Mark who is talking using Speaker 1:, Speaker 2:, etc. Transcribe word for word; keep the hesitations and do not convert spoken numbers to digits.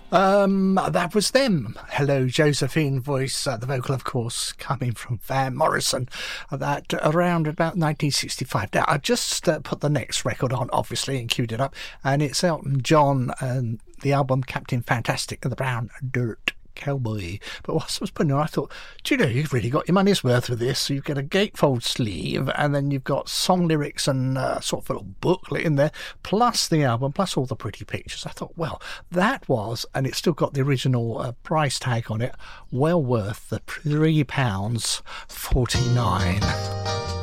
Speaker 1: Um, that was them. Hello, Josephine voice, uh, the vocal, of course, coming from Van Morrison. Uh, that uh, around about nineteen sixty-five. Now, I just uh, put the next record on, obviously, and queued it up, and it's Elton John and the album Captain Fantastic and the Brown Dirt Cowboy. But whilst I was putting it on, I thought, do you know, you've really got your money's worth with this. So you've got a gatefold sleeve, and then you've got song lyrics and uh, sort of a little booklet in there, plus the album, plus all the pretty pictures. I thought, well, that was, and it's still got the original uh, price tag on it, well worth the three pounds forty-nine.